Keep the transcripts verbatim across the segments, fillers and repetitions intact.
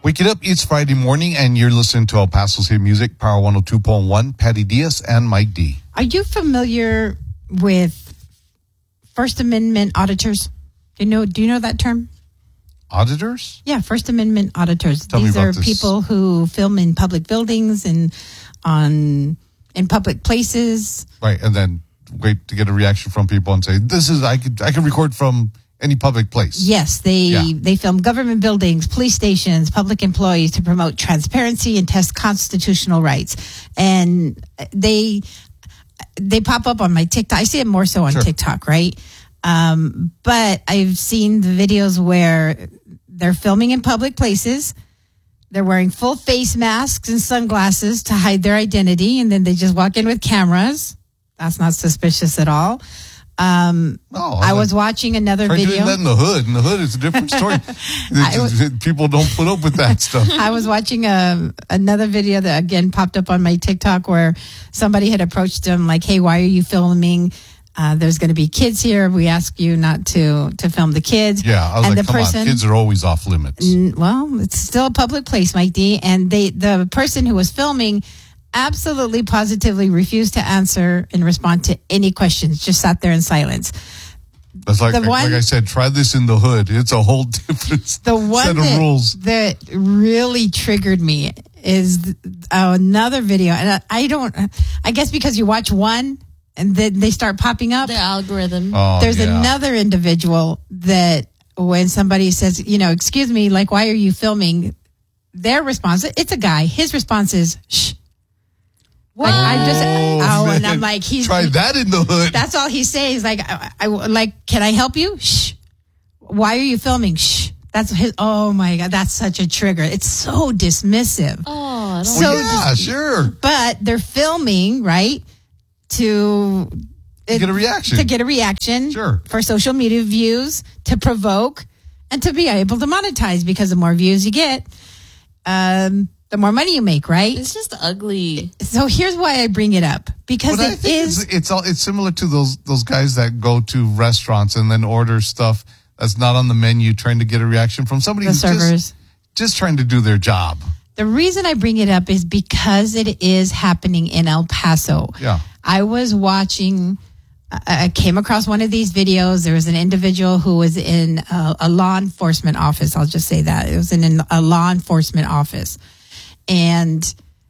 Wake it up, it's Friday morning, and you're listening to El Paso's Hit Music, Power one oh two point one, Patty Diaz and Mike D. Are you familiar with First Amendment auditors? Do you know, do you know that term? Auditors? Yeah, First Amendment auditors. Tell These me about are this. people who film in public buildings and on in public places. Right, and then wait to get a reaction from people and say, this is, I could, I can record from any public place. Yes, they Yeah. they film government buildings, police stations, public employees to promote transparency and test constitutional rights. And they they pop up on my TikTok. I see it more so on Sure. TikTok, right? Um, but I've seen the videos where they're filming in public places. They're wearing full face masks and sunglasses to hide their identity, and then they just walk in with cameras. That's not suspicious at all. Um, No, I was watching another Try video. doing that in the hood. In the hood, it's a different story. I was- People don't put up with that stuff. I was watching a, another video that again popped up on my TikTok where somebody had approached them like, hey, why are you filming? Uh, there's going to be kids here. We ask you not to, to film the kids. Yeah, I was and like, the come person, on, kids are always off limits. N- Well, it's still a public place, Mike D. And they, the person who was filming absolutely positively refused to answer and respond to any questions, just sat there in silence. That's like, the like, one- like I said, try this in the hood. It's a whole different The one set of that, rules. that really triggered me is th- another video. And I, I don't, I guess because you watch one and then they start popping up. The algorithm. Oh, There's yeah. another individual that when somebody says, you know, excuse me, like, why are you filming? Their response, it's a guy. His response is, shh. Like, I just, oh, and I'm man. like, he's, Try that in the hood. that's all he says. Like, I, I, like, can I help you? Shh. Why are you filming? Shh. That's his, oh my God, that's such a trigger. It's so dismissive. Oh, I don't So Well, yeah, sure. But they're filming, right? To To get a reaction. To get a reaction. Sure. For social media views, to provoke, and to be able to monetize because the more views you get, um, the more money you make, right? It's just ugly. So here's why I bring it up. Because But I it think is it's, it's all it's similar to those those guys that go to restaurants and then order stuff that's not on the menu, trying to get a reaction from somebody the who's servers. just just trying to do their job. The reason I bring it up is because it is happening in El Paso. Yeah. I was watching, I I came across one of these videos. There was an individual who was in a, a law enforcement office. I'll just say that. It was in an, a law enforcement office. And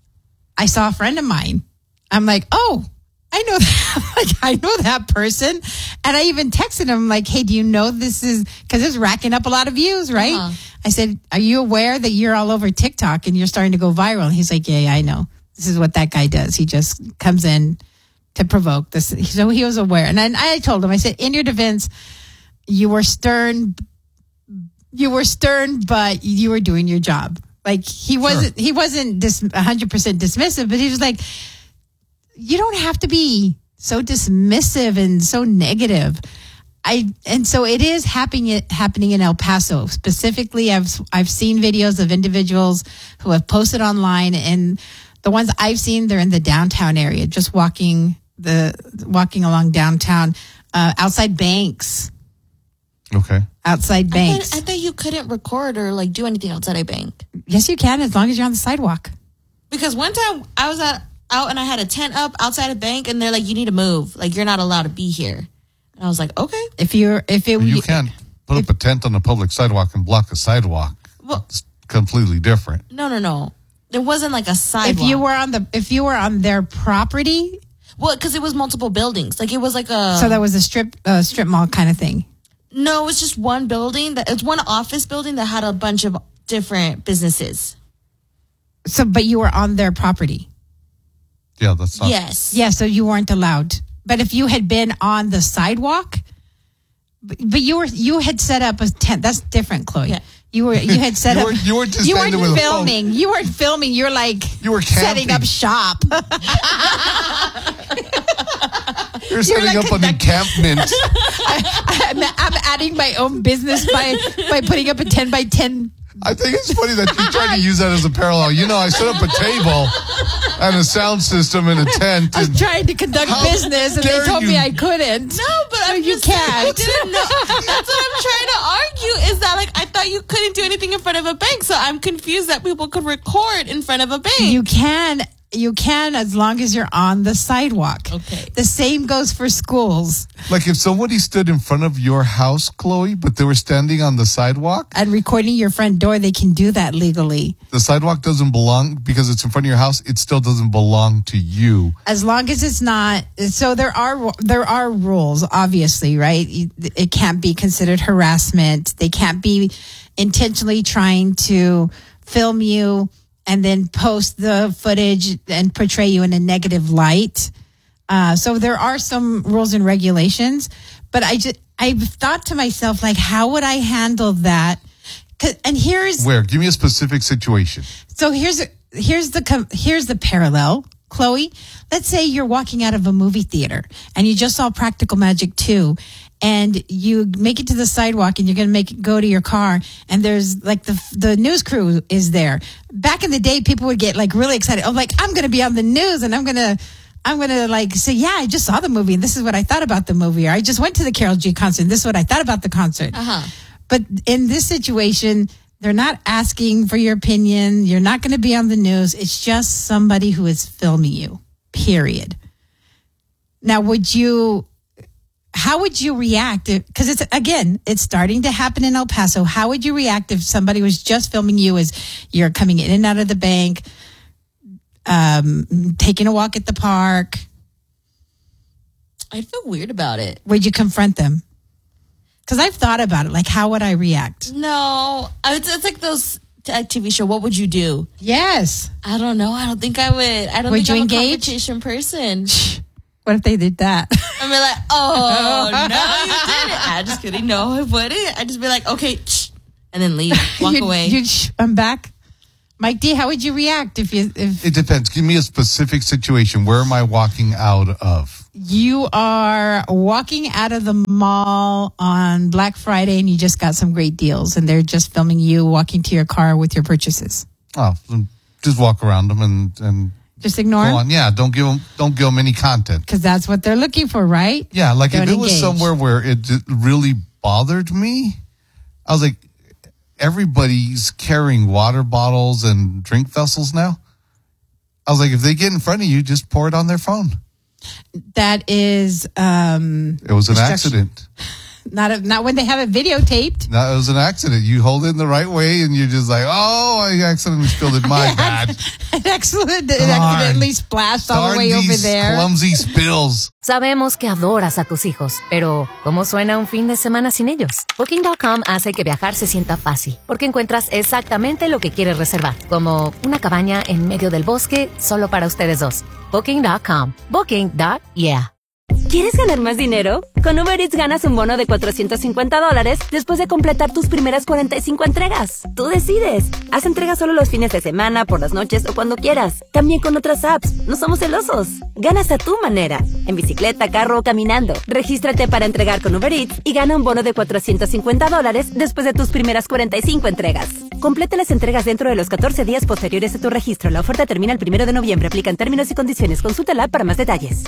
I saw a friend of mine. I'm like, oh, I know that. Like, I know that person. And I even texted him like, hey, do you know this is, because it's racking up a lot of views, right? Uh-huh. I said, are you aware that you're all over TikTok and you're starting to go viral? And he's like, yeah, yeah, I know. This is what that guy does. He just comes in to provoke this. So he was aware. And I, I told him, I said, in your defense, you were stern, you were stern, but you were doing your job. Like he wasn't, he wasn't dis, one hundred percent dismissive, but he was like, you don't have to be so dismissive and so negative. I and so it is happening happening in El Paso. Specifically, I've I've seen videos of individuals who have posted online, and the ones I've seen, they're in the downtown area, just walking the walking along downtown, uh, outside banks, Okay. outside I banks. thought, I thought you couldn't record or like do anything outside a bank. Yes, you can, as long as you're on the sidewalk. Because one time I was at, out and I had a tent up outside a bank, and they're like, you need to move. Like, you're not allowed to be here. And I was like, okay. If you're, if it, You can't put up a tent on a public sidewalk and block a sidewalk. Well, It's completely different. no, no, no. There wasn't like a sidewalk. if you were on the, if you were on their property, Well, because it was multiple buildings. Like, it was like a... so that was a strip, uh, strip mall kind of thing. No, it was just one building. That It's one office building that had a bunch of different businesses. So, but you were on their property. Yeah, that's not. Yes. Yeah, so you weren't allowed. But if you had been on the sidewalk, but, but you were you had set up a tent. That's different, Chloe. Yeah. You were you had set You up. weren't- you weren't just you standing weren't with a phone. filming. You weren't filming. You're like You were setting camping. up shop. You're setting like up an conduct- encampment. I'm, I'm adding my own business by by putting up a ten by ten I think it's funny that you tried to use that as a parallel. You know, I set up a table and a sound system in a tent. I was trying to conduct business, and they told you. me I couldn't. No, but I'm you just can't. I didn't know. That's what I'm trying to argue. Is that like I thought you couldn't do anything in front of a bank, so I'm confused that people could record in front of a bank. You can. You can as long as you're on the sidewalk. Okay. The same goes for schools. Like if somebody stood in front of your house, Chloe, but they were standing on the sidewalk. And recording your front door, they can do that legally. The sidewalk doesn't belong because it's in front of your house. It still doesn't belong to you. As long as it's not. So there are there are rules, obviously, right? It can't be considered harassment. They can't be intentionally trying to film you and then post the footage and portray you in a negative light. Uh, so there are some rules and regulations, but I just, I've thought to myself, like, how would I handle that? 'Cause, and here's Where? Give me a specific situation. so here's here's the com- here's the parallel, Chloe. Let's say you're walking out of a movie theater and you just saw Practical Magic two, and you make it to the sidewalk and you're going to make it go to your car, and there's like the the news crew is there. Back in the day, people would get like really excited. Oh, like I'm going to be on the news, and I'm going to I'm going to like say, yeah, I just saw the movie and this is what I thought about the movie. Or I just went to the Karol G concert and this is what I thought about the concert. Uh-huh. But in this situation, they're not asking for your opinion. You're not going to be on the news. It's just somebody who is filming you, period. Now, would you, how would you react? Because it's, again, it's starting to happen in El Paso. How would you react if somebody was just filming you as you're coming in and out of the bank, um, taking a walk at the park? I feel weird about it. Would you confront them? Because I've thought about it. Like, how would I react? No, it's, it's like those t- T V show. What would you do? Yes. I don't know. I don't think I would. I don't Would think you I'm engage? a competition person. What if they did that? I'd be like, oh, no, you didn't. I'm just kidding. No, I wouldn't. I'd just be like, okay, shh, and then leave, walk you'd, away. You'd sh- I'm back. Mike D, how would you react if you if It depends. Give me a specific situation. Where am I walking out of? you are walking out of the mall on Black Friday and you just got some great deals and they're just filming you walking to your car with your purchases? Oh, just walk around them and and Just ignore go them? on. Yeah, don't give them don't give them any content. Because that's what they're looking for, right? Yeah, like Don't if it was engage. somewhere where it d- really bothered me, I was like, everybody's carrying water bottles and drink vessels now. I was like, if they get in front of you, just pour it on their phone. That is um, It was an Destruction. accident. not a, not when they have it videotaped. No, it was an accident. You hold it in the right way, and you're just like, oh, I accidentally spilled it. My bad. An accident, it Darn. accidentally splashed all the Darn way over these there. clumsy spills. Sabemos que adoras a tus hijos, pero ¿cómo suena un fin de semana sin ellos? Booking punto com hace que viajar se sienta fácil, porque encuentras exactamente lo que quieres reservar, como una cabaña en medio del bosque solo para ustedes dos. Booking punto com. Booking. Yeah. ¿Quieres ganar más dinero? Con Uber Eats ganas un bono de cuatrocientos cincuenta dólares después de completar tus primeras cuarenta y cinco entregas. Tú decides. Haz entregas solo los fines de semana, por las noches o cuando quieras. También con otras apps. No somos celosos. Ganas a tu manera. En bicicleta, carro o caminando. Regístrate para entregar con Uber Eats y gana un bono de cuatrocientos cincuenta dólares después de tus primeras cuarenta y cinco entregas. Completa las entregas dentro de los catorce días posteriores a tu registro. La oferta termina el primero de noviembre. Aplican términos y condiciones. Consulta la app para más detalles.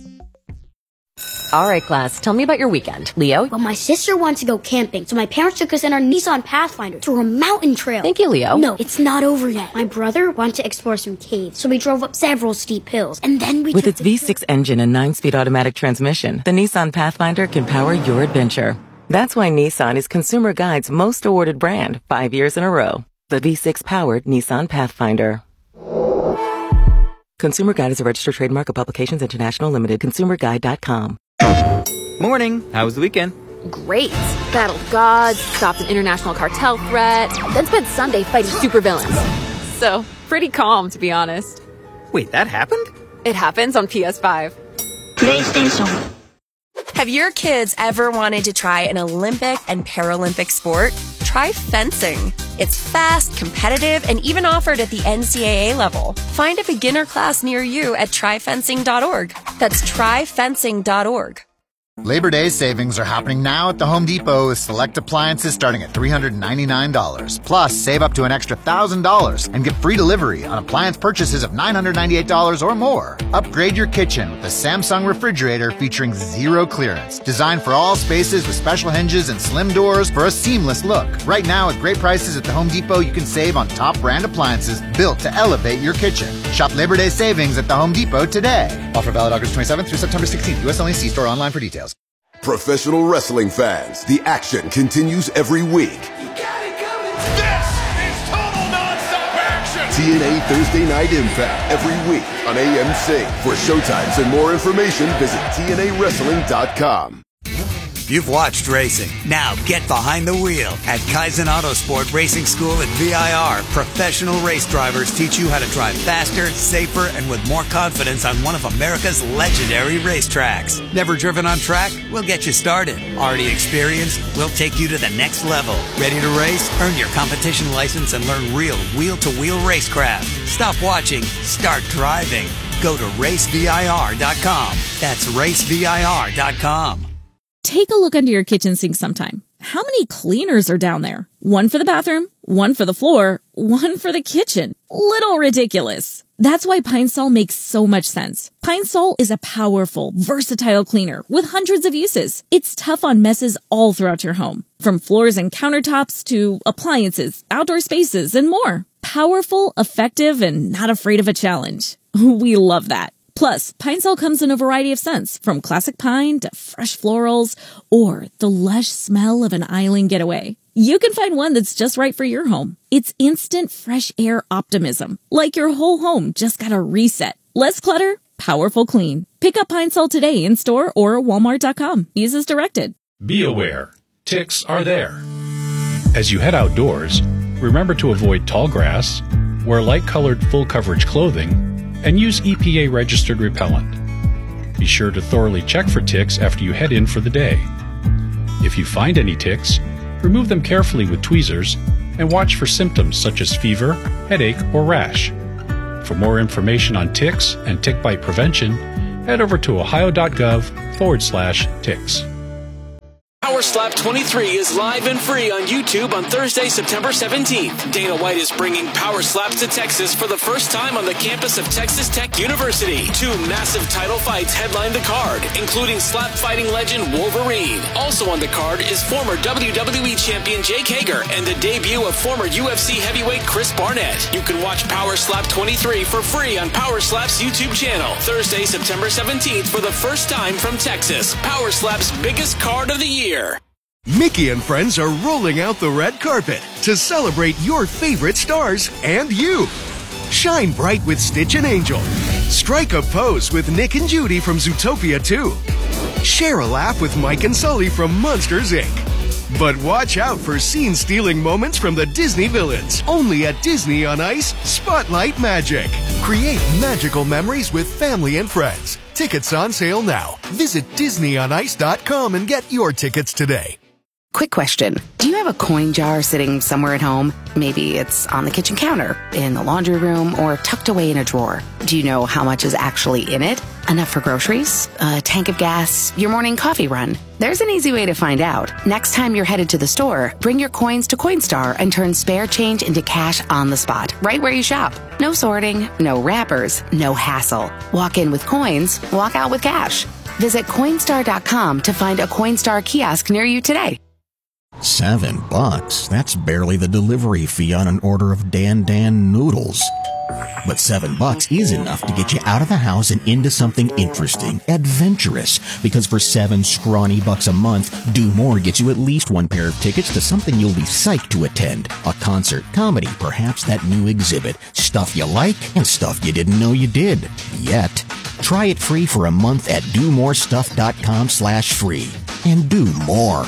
All right, class, tell me about your weekend. Leo? Well, my sister wanted to go camping, so my parents took us in our Nissan Pathfinder through a mountain trail. Thank you, Leo. No, it's not over yet. My brother wanted to explore some caves, so we drove up several steep hills, and then we With took its the V six engine and nine-speed automatic transmission, the Nissan Pathfinder can power your adventure. That's why Nissan is Consumer Guide's most awarded brand five years in a row. The V six-powered Nissan Pathfinder. Consumer Guide is a registered trademark of Publications International Limited. consumer guide dot com. Morning. How was the weekend? Great. Battled gods, stopped an international cartel threat, then spent Sunday fighting supervillains. So, pretty calm, to be honest. Wait, that happened? It happens on P S five. PlayStation. Have your kids ever wanted to try an Olympic and Paralympic sport? Try fencing. It's fast, competitive, and even offered at the N C double A level. Find a beginner class near you at try fencing dot org. That's try fencing dot org. Labor Day savings are happening now at the Home Depot with select appliances starting at three hundred ninety-nine dollars. Plus, save up to an extra one thousand dollars and get free delivery on appliance purchases of nine hundred ninety-eight dollars or more. Upgrade your kitchen with the Samsung refrigerator featuring zero clearance. Designed for all spaces with special hinges and slim doors for a seamless look. Right now, at great prices at the Home Depot, you can save on top brand appliances built to elevate your kitchen. Shop Labor Day savings at the Home Depot today. Offer valid August twenty-seventh through September sixteenth. U S only. See store online for details. Professional wrestling fans, the action continues every week. You got it coming. This is total nonstop action. T N A Thursday Night Impact every week on A M C. For showtimes and more information, visit T N A wrestling dot com. You've watched racing. Now get behind the wheel. At Kaizen Autosport Racing School at V I R, professional race drivers teach you how to drive faster, safer, and with more confidence on one of America's legendary racetracks. Never driven on track? We'll get you started. Already experienced? We'll take you to the next level. Ready to race? Earn your competition license and learn real wheel-to-wheel racecraft. Stop watching. Start driving. Go to race V I R dot com. That's race V I R dot com. Take a look under your kitchen sink sometime. How many cleaners are down there? One for the bathroom, one for the floor, one for the kitchen. Little ridiculous. That's why Pine Sol makes so much sense. Pine Sol is a powerful, versatile cleaner with hundreds of uses. It's tough on messes all throughout your home, from floors and countertops to appliances, outdoor spaces, and more. Powerful, effective, and not afraid of a challenge. We love that. Plus, Pine Sol comes in a variety of scents, from classic pine to fresh florals, or the lush smell of an island getaway. You can find one that's just right for your home. It's instant fresh air optimism, like your whole home just got a reset. Less clutter, powerful clean. Pick up Pine Sol today in store or walmart dot com. Use as directed. Be aware, ticks are there. As you head outdoors, remember to avoid tall grass, wear light-colored full-coverage clothing, and use E P A-registered repellent. Be sure to thoroughly check for ticks after you head in for the day. If you find any ticks, remove them carefully with tweezers and watch for symptoms such as fever, headache, or rash. For more information on ticks and tick bite prevention, head over to ohio.gov forward slash ticks. Power Slap twenty-three is live and free on YouTube on Thursday, September seventeenth. Dana White is bringing Power Slaps to Texas for the first time on the campus of Texas Tech University. Two massive title fights headline the card, including slap fighting legend Wolverine. Also on the card is former W W E champion Jake Hager and the debut of former U F C heavyweight Chris Barnett. You can watch Power Slap twenty-three for free on Power Slap's YouTube channel. Thursday, September seventeenth for the first time from Texas. Power Slap's biggest card of the year. Mickey and friends are rolling out the red carpet to celebrate your favorite stars and you. Shine bright with Stitch and Angel. Strike a pose with Nick and Judy from Zootopia two. Share a laugh with Mike and Sully from Monsters, Incorporated. But watch out for scene-stealing moments from the Disney villains. Only at Disney on Ice, Spotlight Magic. Create magical memories with family and friends. Tickets on sale now. Visit disney on ice dot com and get your tickets today. Quick question. Do you have a coin jar sitting somewhere at home? Maybe it's on the kitchen counter, in the laundry room, or tucked away in a drawer. Do you know how much is actually in it? Enough for groceries? A tank of gas? Your morning coffee run? There's an easy way to find out. Next time you're headed to the store, bring your coins to Coinstar and turn spare change into cash on the spot, right where you shop. No sorting, no wrappers, no hassle. Walk in with coins, walk out with cash. Visit Coinstar dot com to find a Coinstar kiosk near you today. Seven bucks? That's barely the delivery fee on an order of Dan Dan noodles. But seven bucks is enough to get you out of the house and into something interesting, adventurous. Because for seven scrawny bucks a month, Do More gets you at least one pair of tickets to something you'll be psyched to attend. A concert, comedy, perhaps that new exhibit. Stuff you like and stuff you didn't know you did. Yet. Try it free for a month at do more stuff dot com slash free. And do more.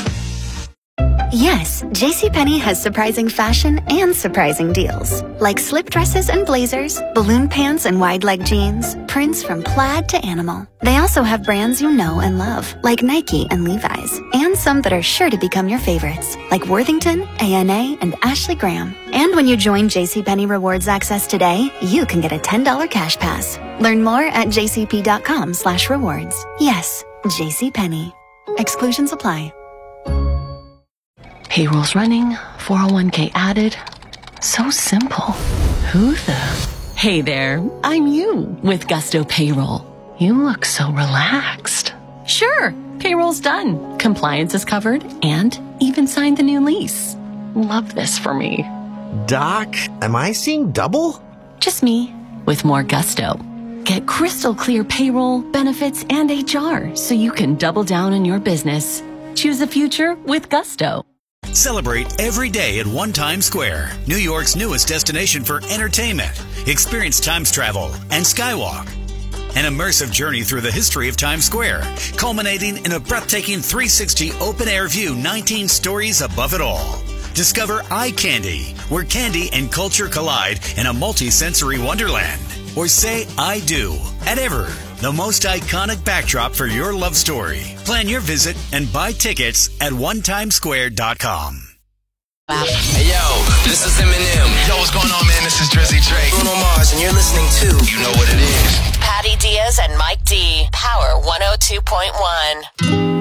Yes, JCPenney has surprising fashion and surprising deals. Like slip dresses and blazers, balloon pants and wide leg jeans, prints from plaid to animal. They also have brands you know and love, like Nike and Levi's, and some that are sure to become your favorites, like Worthington, A N A, and Ashley Graham. And when you join JCPenney Rewards Access today, you can get a ten dollars cash pass. Learn more at jcp dot com slash rewards. Yes, JCPenney. Exclusions apply. Payroll's running, four oh one k added. So simple. Who the? Hey there, I'm you with Gusto Payroll. You look so relaxed. Sure, payroll's done. Compliance is covered and even signed the new lease. Love this for me. Doc, am I seeing double? Just me with more gusto. Get crystal clear payroll, benefits, and H R so you can double down on your business. Choose the future with Gusto. Celebrate every day at One Times Square, New York's newest destination for entertainment. Experience Times Travel and Skywalk. An immersive journey through the history of Times Square, culminating in a breathtaking three sixty open-air view, nineteen stories above it all. Discover Eye Candy, where candy and culture collide in a multi-sensory wonderland. Or say I do at Ever, the most iconic backdrop for your love story. Plan your visit and buy tickets at one times square dot com. Hey yo, this is Eminem. Yo, what's going on, man? This is Drizzy Drake. Bruno Mars, and you're listening to You Know What It Is. Patty Diaz and Mike D. Power one oh two point one.